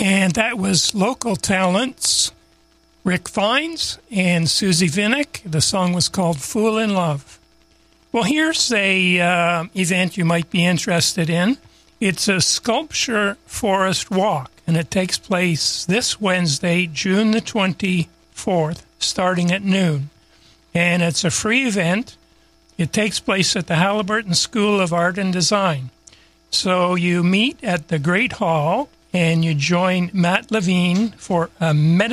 And that was local talents, Rick Fines and Susie Vinnick. The song was called Fool in Love. Well, here's a event you might be interested in. It's a sculpture forest walk, and it takes place this Wednesday, June the 24th, starting at noon. And it's a free event. It takes place at the Halliburton School of Art and Design. So you meet at the Great Hall, and you join Matt Levine for a